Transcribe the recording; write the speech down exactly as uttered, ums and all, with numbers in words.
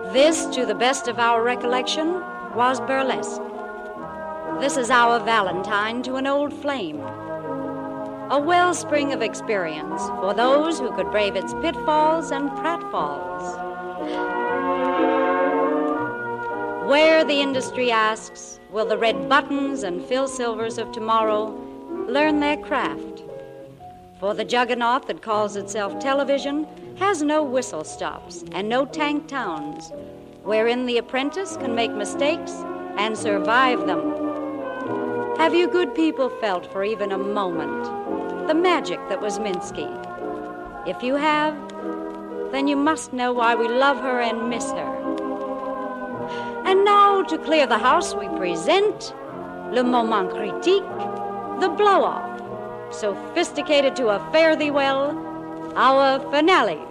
This, to the best of our recollection, was burlesque. This is our Valentine to an old flame, a wellspring of experience for those who could brave its pitfalls and pratfalls. Where, the industry asks, will the red buttons and Phil Silvers of tomorrow learn their craft? For the juggernaut that calls itself television has no whistle stops and no tank towns, wherein the apprentice can make mistakes and survive them. Have you good people felt for even a moment the magic that was Minsky? If you have, then you must know why we love her and miss her. And now, to clear the house, we present Le Moment Critique, the blow-off, sophisticated to a fare thee well, our finale.